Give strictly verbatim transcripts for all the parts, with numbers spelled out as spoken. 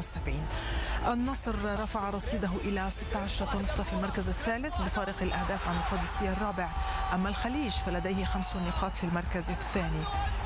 وسبعين. النصر رفع رصيده إلى ستة عشر نقطة في المركز الثالث بفارق الأهداف عن القادسية الرابع، أما الخليج فلديه خمس نقاط في المركز الثاني.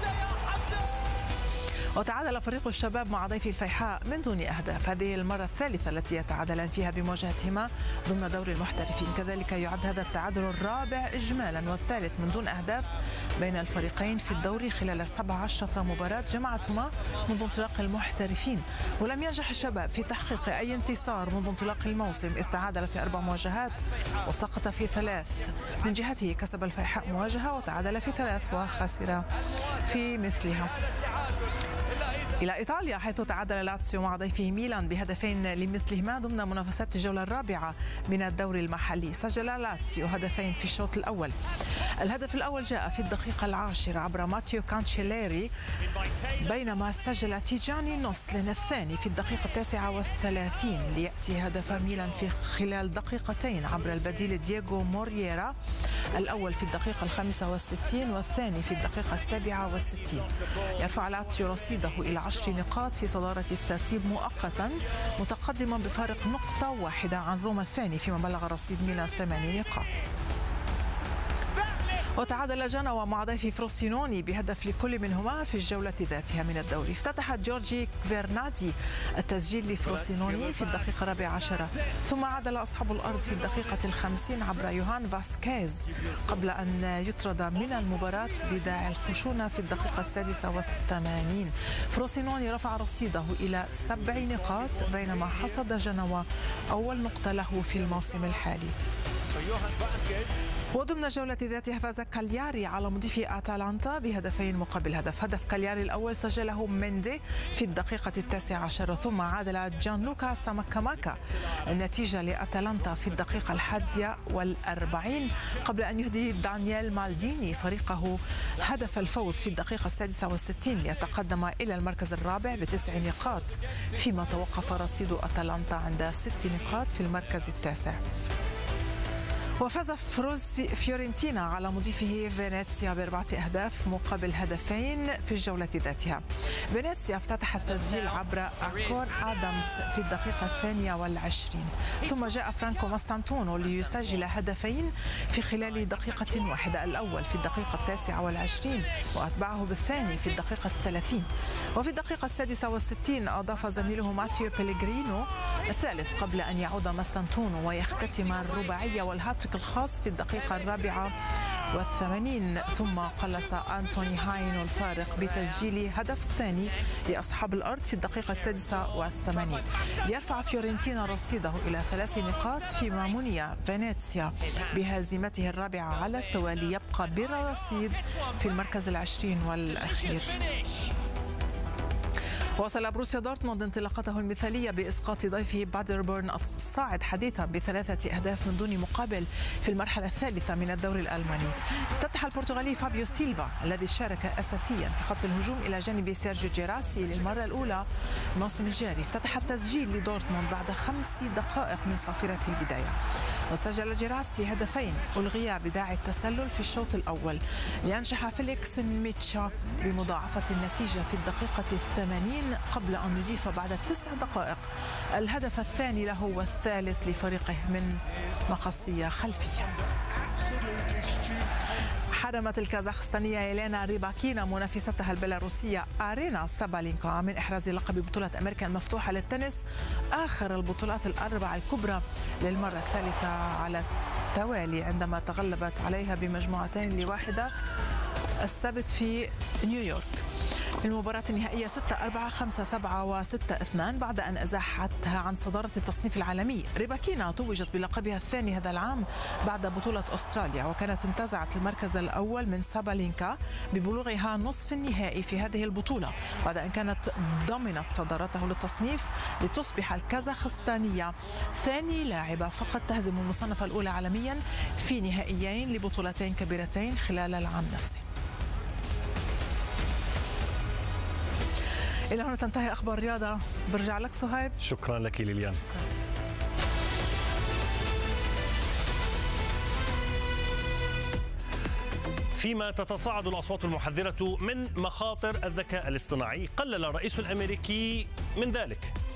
وتعادل فريق الشباب مع ضيف الفيحاء من دون أهداف، هذه المرة الثالثة التي يتعادلان فيها بمواجهتهما ضمن دوري المحترفين. كذلك يعد هذا التعادل الرابع إجمالا والثالث من دون أهداف بين الفريقين في الدوري خلال سبع عشرة مباراة جمعتهما منذ انطلاق المحترفين. ولم ينجح الشباب في تحقيق أي انتصار منذ انطلاق الموسم، إذ تعادل في أربع مواجهات وسقط في ثلاث. من جهته كسب الفيحاء مواجهة وتعادل في ثلاث وخسر في مثلها. إلى إيطاليا حيث تعادل لاتسيو مع ضيفه ميلان بهدفين لمثلهما ضمن منافسات الجولة الرابعة من الدوري المحلي. سجل لاتسيو هدفين في الشوط الأول. الهدف الأول جاء في الدقيقة العاشرة عبر ماتيو كانشيليري، بينما سجل تيجاني نوسلين الثاني في الدقيقة التاسعة والثلاثين، ليأتي هدف ميلان في خلال دقيقتين عبر البديل دييغو مورييرا، الأول في الدقيقة الخامسة والستين والثاني في الدقيقة السابعة والستين. يرفع لاتسيو رصيده إلى عشر نقاط في صدارة الترتيب مؤقتا، متقدما بفارق نقطة واحدة عن روما الثاني، فيما بلغ رصيد ميلان ثماني نقاط. وتعادل جنوا مع ضيف فروسينوني بهدف لكل منهما في الجولة ذاتها من الدوري. افتتحت جورجي كفيرناتي التسجيل لفروسينوني في الدقيقة الرابعة عشرة، ثم عادل أصحاب الأرض في الدقيقة الخمسين عبر يوهان فاسكيز قبل أن يطرد من المباراة بداعي الخشونة في الدقيقة السادسة والثمانين. فروسينوني رفع رصيده إلى سبع نقاط، بينما حصد جنوا أول نقطة له في الموسم الحالي. وضمن الجولة ذاتها فاز كالياري على مضيف أتلانتا بهدفين مقابل هدف. هدف كالياري الأول سجله ميندي في الدقيقة التاسعة عشرة، ثم عادل جان لوكا ساماكاماكا النتيجة لأتلانتا في الدقيقة الحادية والأربعين قبل أن يهدي دانييل مالديني فريقه هدف الفوز في الدقيقة السادسة والستين ليتقدم إلى المركز الرابع بتسع نقاط، فيما توقف رصيد أتلانتا عند ست نقاط في المركز التاسع. وفاز فيورنتينا على مضيفه فينيسيا بأربعة أهداف مقابل هدفين في الجولة ذاتها. فينيسيا افتتح التسجيل عبر أكور آدامز في الدقيقة الثانية والعشرين، ثم جاء فرانكو ماستانتونو ليسجل هدفين في خلال دقيقة واحدة، الأول في الدقيقة التاسعة والعشرين وأتبعه بالثاني في الدقيقة الثلاثين. وفي الدقيقة السادسة والستين أضاف زميله ماثيو بيليغرينو الثالث قبل أن يعود ماستانتونو ويختتم الرباعية والهاتريك الخاص في الدقيقة الرابعة والثمانين، ثم قلص أنتوني هاينو الفارق بتسجيل هدف ثاني لأصحاب الأرض في الدقيقة السادسة والثمانين. يرفع فيورنتينا رصيده إلى ثلاث نقاط، فيما مني فينيسيا بهزيمته الرابعة على التوالي يبقى برصيد في المركز العشرين والأخير. واصل بروسيا دورتموند انطلاقته المثالية بإسقاط ضيفه بادربورن الصاعد حديثا بثلاثة أهداف من دون مقابل في المرحلة الثالثة من الدوري الألماني. افتتح البرتغالي فابيو سيلفا الذي شارك أساسيا في خط الهجوم إلى جانب سيرجيو جيراسي للمرة الأولى الموسم الجاري. افتتح التسجيل لدورتموند بعد خمس دقائق من صافرة البداية، وسجل جيراسي هدفين ألغيا بداعي التسلل في الشوط الأول، لينجح فيليكس ميتشا بمضاعفة النتيجة في الدقيقة الثمانين قبل أن يضيف بعد تسع دقائق الهدف الثاني له والثالث لفريقه من مقصية خلفية. حرمت الكازاخستانية يلينا ريباكينا منافستها البيلاروسية أرينا سابالينكا من إحراز لقب بطولة أمريكا المفتوحة للتنس، آخر البطولات الأربع الكبرى للمرة الثالثة على التوالي، عندما تغلبت عليها بمجموعتين لواحدة السبت في نيويورك. المباراة النهائية ستة أربعة خمسة سبعة وستة اثنان بعد أن أزاحتها عن صدارة التصنيف العالمي. ريباكينا توجت بلقبها الثاني هذا العام بعد بطولة أستراليا، وكانت انتزعت المركز الأول من سابالينكا ببلوغها نصف النهائي في هذه البطولة، بعد أن كانت ضمنت صدارته للتصنيف لتصبح الكازاخستانية ثاني لاعبة فقط تهزم المصنفة الأولى عالميا في نهائيين لبطولتين كبيرتين خلال العام نفسه. إلى هنا تنتهي أخبار الرياضة. برجع لك صهيب. شكرا لك ليليان. فيما تتصاعد الأصوات المحذرة من مخاطر الذكاء الاصطناعي، قلل الرئيس الأمريكي من ذلك